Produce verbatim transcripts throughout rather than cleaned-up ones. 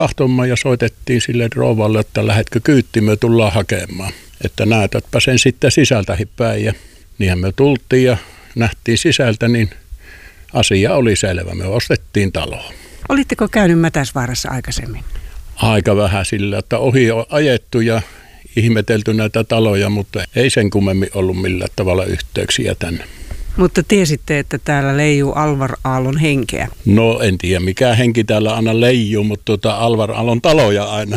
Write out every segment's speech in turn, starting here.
kahtomaan ja soitettiin sille rouvalle, että lähetkö kyytiin, me tullaan hakemaan. Että näytätpä sen sitten sisältäkin päin. Ja niinhän me tultiin ja nähtiin sisältä, niin asia oli selvä. Me ostettiin taloa. Olitteko käynyt Mätäsvaarassa aikaisemmin? Aika vähän sillä, että ohi on ajettu ja ihmetelty näitä taloja, mutta ei sen kummemmin ollut millään tavalla yhteyksiä tänne. Mutta tiesitte, että täällä leijuu Alvar Aallon henkeä? No en tiedä mikä henki täällä aina leijuu, mutta tuota Alvar Aallon taloja aina.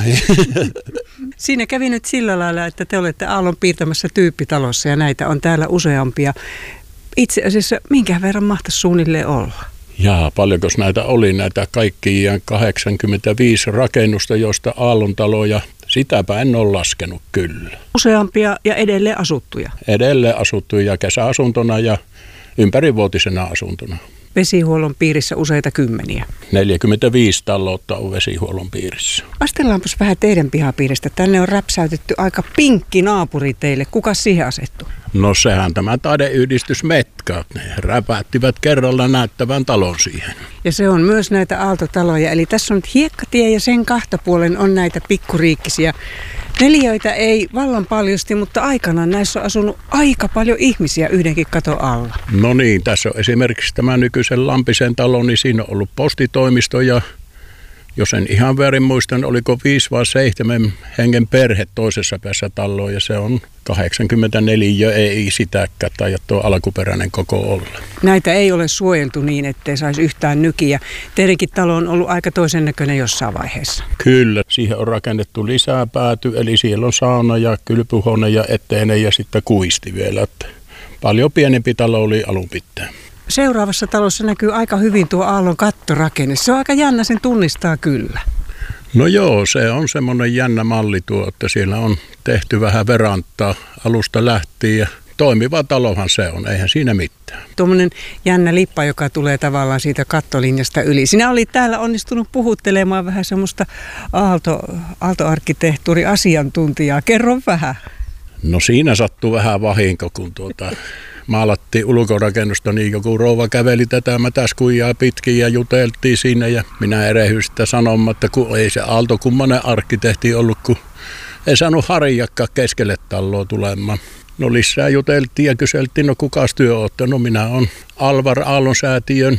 Siinä kävi nyt sillä lailla, että te olette Aallon piirtämässä tyyppitalossa ja näitä on täällä useampia. Itse asiassa minkä verran mahtaisi suunnilleen olla? Jaa, paljonko näitä oli näitä kaikkiaan kahdeksankymmentäviisi rakennusta, joista Aallon taloja, sitäpä en ole laskenut kyllä. Useampia ja edelleen asuttuja? Edelleen asuttuja kesäasuntona ja ympärivuotisena asuntona. Vesihuollon piirissä useita kymmeniä. neljäkymmentäviisi taloutta on vesihuollon piirissä. Astellaanpas vähän teidän pihapiiristä. Tänne on räpsäytetty aika pinkki naapuri teille. Kuka siihen asettuu? No sehän tämä taideyhdistys Metkat. Ne räpättivät kerralla näyttävän talon siihen. Ja se on myös näitä aaltotaloja. Eli tässä on nyt hiekkatie ja sen kahtapuolen on näitä pikkuriikkisiä. Neliöitä ei vallan paljosti, mutta aikanaan näissä on asunut aika paljon ihmisiä yhdenkin katon alla. No niin, tässä on esimerkiksi tämä nykyisen Lampisen talo, niin siinä on ollut postitoimisto ja jos en ihan väärin muistan, oliko viisi vai seitsemän hengen perhe toisessa päässä taloa ja se on kahdeksankymmentäneljä, ei sitäkään tai tuo alkuperäinen koko olla. Näitä ei ole suojeltu niin, ettei saisi yhtään nykiä. Teidänkin talo on ollut aika toisen näköinen jossain vaiheessa. Kyllä, siihen on rakennettu lisää pääty, eli siellä on sauna ja kylpyhuone ja eteinen ja sitten kuisti vielä. Että paljon pienempi talo oli alun pitää. Seuraavassa talossa näkyy aika hyvin tuo Aallon kattorakenne. Se on aika jännä, sen tunnistaa kyllä. No joo, se on semmoinen jännä malli tuo, että siellä on tehty vähän verantaa alusta lähtien ja toimiva talohan se on, eihän siinä mitään. Tuommoinen jännä lippa, joka tulee tavallaan siitä kattolinjasta yli. Sinä olit täällä onnistunut puhuttelemaan vähän semmoista aalto, aaltoarkkitehtuuriasiantuntijaa. Kerro vähän. No siinä sattuu vähän vahinko, kun tuota... maalattiin ulkorakennusta, niin joku rouva käveli tätä mätäskujaa pitkin ja juteltiin siinä ja minä erehyin sitä sanomaan, että kun ei se Aalto kummanen arkkitehti ollut, kun ei saanut harjakka keskelle taloa tulemaan. No lisää juteltiin ja kyseltiin, no kukas työ ootte? No minä on Alvar Aallon säätiön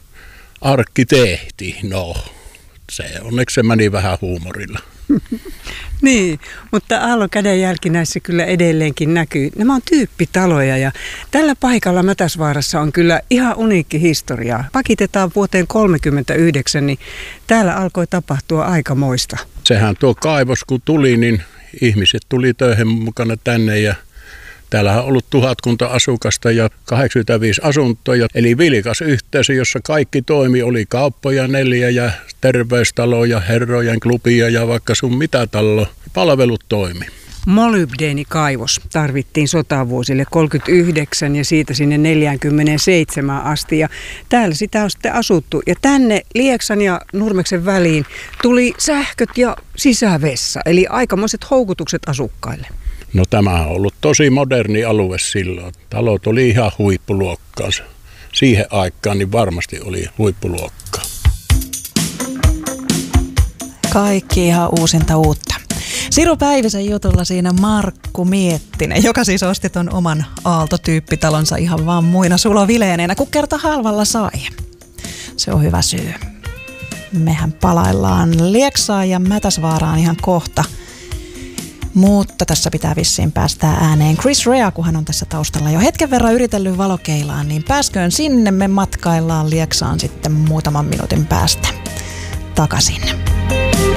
arkkitehti. No se onneksi se meni vähän huumorilla. Niin, mutta Aallon kädenjälki näissä kyllä edelleenkin näkyy. Nämä on tyyppitaloja ja tällä paikalla Mätäsvaarassa on kyllä ihan uniikki historia. Pakitetaan vuoteen kolmekymmentäyhdeksän, niin täällä alkoi tapahtua aikamoista. Sehän tuo kaivos kun tuli, niin ihmiset tuli töihin mukana tänne ja täällähän on ollut tuhatkunta asukasta ja kahdeksankymmentäviisi asuntoja, eli vilkas yhteisö, jossa kaikki toimi, oli kauppoja neljä ja terveystaloja, herrojen klubia ja vaikka sun mitä talo. Palvelut toimi. Molybdeenikaivos tarvittiin sotavuosille kolmekymmentäyhdeksän ja siitä sinne neljäkymmentäseitsemän asti ja täällä sitä on sitten asuttu. Ja tänne Lieksan ja Nurmeksen väliin tuli sähköt ja sisävessa, eli aikamoiset houkutukset asukkaille. No tämä on ollut tosi moderni alue silloin. Talot oli ihan huippuluokkaansa. Siihen aikaan niin varmasti oli huippuluokkaa. Kaikki ihan uusinta uutta. Siru Päivisen jutulla siinä Markku Miettinen, joka siis osti ton oman Aalto-tyyppitalonsa ihan vaan muina sulovileeneinä, kun kerta halvalla sai. Se on hyvä syy. Mehän palaillaan Lieksaan ja Mätäsvaaraan ihan kohta. Mutta tässä pitää vissiin päästää ääneen Chris Rea, kun hän on tässä taustalla jo hetken verran yritellyt valokeilaan, niin pääsköön sinne, me matkaillaan Lieksaan sitten muutaman minuutin päästä takaisin.